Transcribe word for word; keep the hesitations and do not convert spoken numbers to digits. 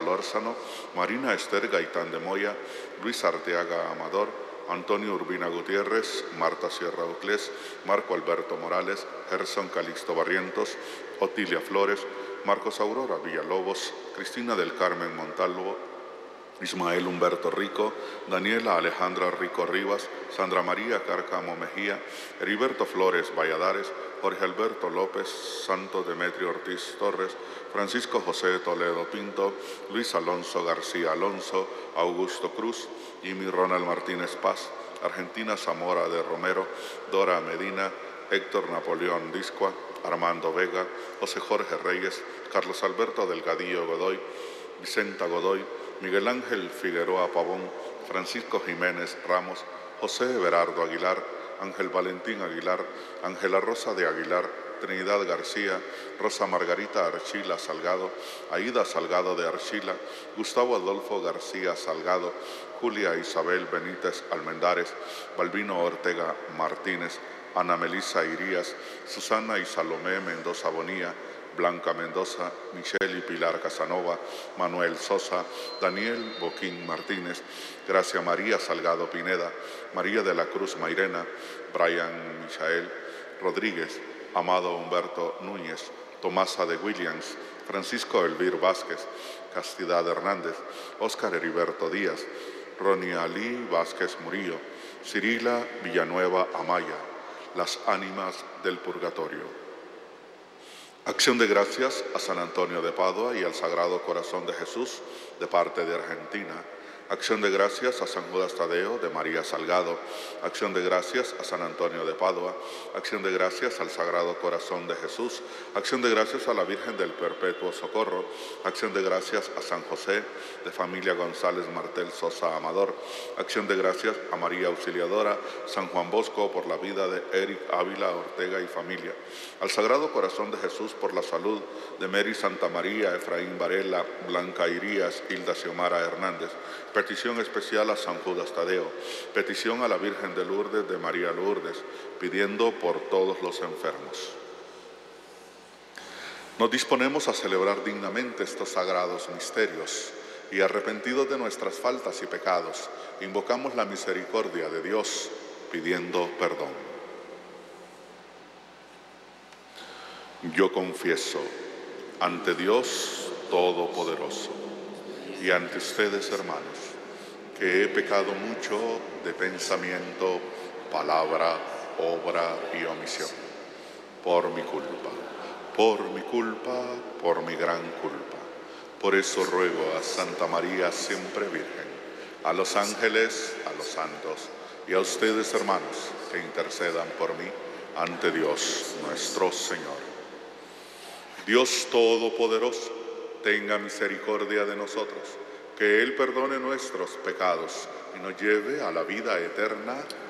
Solórzano, Marina Esther Gaitán de Moya, Luis Arteaga Amador, Antonio Urbina Gutiérrez, Marta Sierra Uclés, Marco Alberto Morales, Gerson Calixto Barrientos, Otilia Flores, Marcos Aurora Villalobos, Cristina del Carmen Montalvo, Ismael Humberto Rico, Daniela Alejandra Rico Rivas, Sandra María Cárcamo Mejía, Heriberto Flores Valladares, Jorge Alberto López, Santo Demetrio Ortiz Torres, Francisco José Toledo Pinto, Luis Alonso García Alonso, Augusto Cruz, Jimmy Ronald Martínez Paz, Argentina Zamora de Romero, Dora Medina, Héctor Napoleón Discua, Armando Vega, José Jorge Reyes, Carlos Alberto Delgadillo Godoy, Vicenta Godoy, Miguel Ángel Figueroa Pavón, Francisco Jiménez Ramos, José Everardo Aguilar, Ángel Valentín Aguilar, Ángela Rosa de Aguilar, Trinidad García, Rosa Margarita Archila Salgado, Aida Salgado de Archila, Gustavo Adolfo García Salgado, Julia Isabel Benítez Almendares, Balbino Ortega Martínez, Ana Melisa Irías, Susana y Salomé Mendoza Bonilla, Blanca Mendoza, Michelle y Pilar Casanova, Manuel Sosa, Daniel Boquín Martínez, Gracia María Salgado Pineda, María de la Cruz Mairena, Brian Michael Rodríguez, Amado Humberto Núñez, Tomasa de Williams, Francisco Elvir Vázquez, Castidad Hernández, Óscar Heriberto Díaz, Ronnie Ali Vázquez Murillo, Cirila Villanueva Amaya, las ánimas del purgatorio. Acción de gracias a San Antonio de Padua y al Sagrado Corazón de Jesús de parte de Argentina. Acción de gracias a San Judas Tadeo de María Salgado. Acción de gracias a San Antonio de Padua. Acción de gracias al Sagrado Corazón de Jesús. Acción de gracias a la Virgen del Perpetuo Socorro. Acción de gracias a San José de familia González Martel Sosa Amador. Acción de gracias a María Auxiliadora, San Juan Bosco por la vida de Eric Ávila Ortega y familia. Al Sagrado Corazón de Jesús por la salud de Mary Santa María, Efraín Varela, Blanca Irías, Hilda Xiomara Hernández. Petición especial a San Judas Tadeo. Petición a la Virgen de Lourdes de María Lourdes, pidiendo por todos los enfermos. Nos disponemos a celebrar dignamente estos sagrados misterios y, arrepentidos de nuestras faltas y pecados, invocamos la misericordia de Dios, pidiendo perdón. Yo confieso ante Dios Todopoderoso y ante ustedes, hermanos, que he pecado mucho de pensamiento, palabra, obra y omisión, por mi culpa, por mi culpa, por mi gran culpa. Por eso ruego a Santa María siempre Virgen, a los ángeles, a los santos y a ustedes, hermanos, que intercedan por mí ante Dios nuestro Señor. Dios Todopoderoso, tenga misericordia de nosotros, que Él perdone nuestros pecados y nos lleve a la vida eterna.